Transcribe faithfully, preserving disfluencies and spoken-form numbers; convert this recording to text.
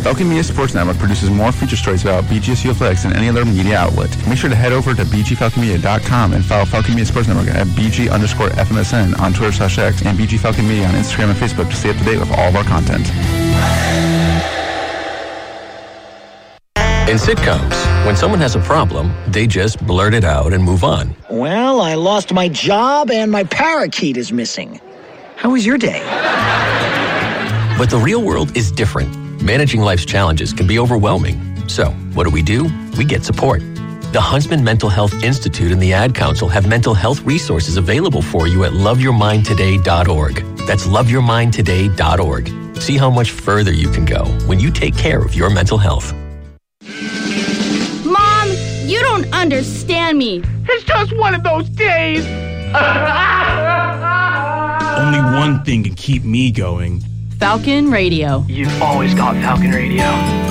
Falcon Media Sports Network produces more feature stories about B G S U Athletics than any other media outlet. Make sure to head over to b g falcon media dot com and follow Falcon Media Sports Network at bg underscore fmsn on Twitter slash X and B G Falcon Media on Instagram and Facebook to stay up to date with all of our content. In sitcoms, when someone has a problem, they just blurt it out and move on. Well, I lost my job and my parakeet is missing. How was your day? But the real world is different. Managing life's challenges can be overwhelming. So, what do we do? We get support. The Huntsman Mental Health Institute and the Ad Council have mental health resources available for you at love your mind today dot org. That's love your mind today dot org. See how much further you can go when you take care of your mental health. Mom, you don't understand me. It's just one of those days. Only one thing can keep me going. Falcon Radio. You've always got Falcon Radio.